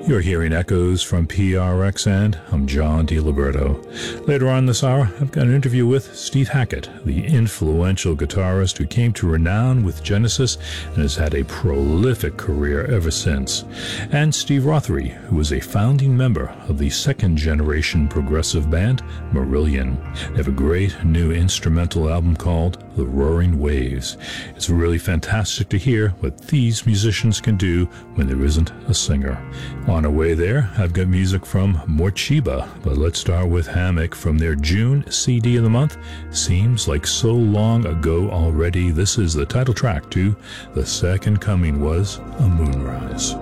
You're hearing echoes from PRX, and I'm John DiLiberto. Later on this hour, I've got an interview with Steve Hackett, the influential guitarist who came to renown with Genesis and has had a prolific career ever since, and Steve Rothery, who was a founding member of the second-generation progressive band Marillion. They have a great new instrumental album called The Roaring Waves. It's really fantastic to hear what these musicians can do when there isn't a singer. On our way there, I've got music from Morcheeba, but let's start with Hammock from their June CD of the month. Seems like so long ago already. This is the title track to The Second Coming Was a Moonrise.